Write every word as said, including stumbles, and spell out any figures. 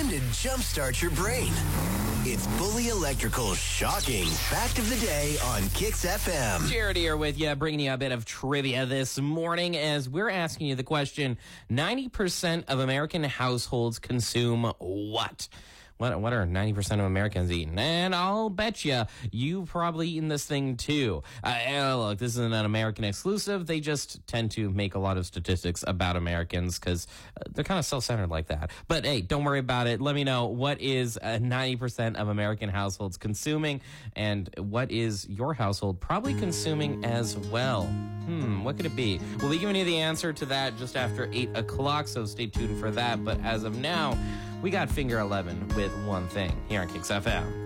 time to jumpstart your brain. It's Bully Electrical's shocking fact of the day on Kicks F M. Jared here with you, bringing you a bit of trivia this morning as we're asking you the question, ninety percent of American households consume what? What, what are ninety percent of Americans eating? And I'll bet you, you've probably eaten this thing too. Uh, and look, this isn't an American exclusive. They just tend to make a lot of statistics about Americans because uh, they're kind of self-centered like that. But hey, don't worry about it. Let me know, what is uh, ninety percent of American households consuming, and what is your household probably consuming as well? Hmm, what could it be? We'll be giving you the answer to that just after eight o'clock, so stay tuned for that. But as of now, we got Finger eleven with One Thing here on Kicks F M.